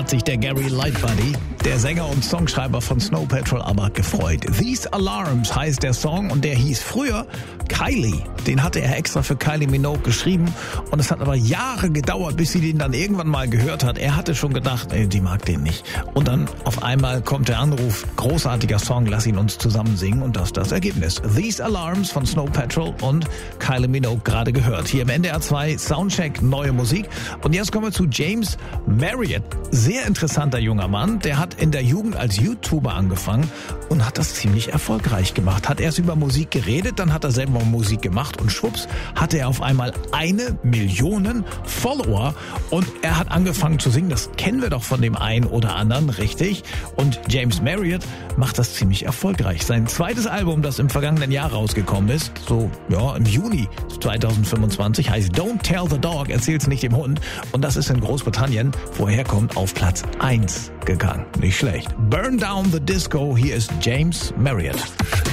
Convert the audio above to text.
hat sich der Gary Lightbody, der Sänger und Songschreiber von Snow Patrol, aber gefreut. These Alarms heißt der Song und der hieß früher Kylie. Den hatte er extra für Kylie Minogue geschrieben und es hat aber Jahre gedauert, bis sie den dann irgendwann mal gehört hat. Er hatte schon gedacht, die mag den nicht. Und dann auf einmal kommt der Anruf, großartiger Song, lass ihn uns zusammen singen und das ist das Ergebnis. These Alarms von Snow Patrol und Kylie Minogue gerade gehört. Hier im NDR 2 Soundcheck, neue Musik. Und jetzt kommen wir zu James Marriott. Sehr interessanter junger Mann, der hat in der Jugend als YouTuber angefangen und hat das ziemlich erfolgreich gemacht. Hat erst über Musik geredet, dann hat er selber Musik gemacht und schwupps hatte er auf einmal 1 Million Follower und er hat angefangen zu singen. Das kennen wir doch von dem einen oder anderen, richtig? Und James Marriott macht das ziemlich erfolgreich. Sein zweites Album, das im vergangenen Jahr rausgekommen ist, so im Juni 2025, heißt Don't Tell the Dog, erzähl's nicht dem Hund. Und das ist in Großbritannien, wo er herkommt, auf Platz 1 gegangen. Nicht schlecht. Burn Down the Disco, hier ist James Marriott.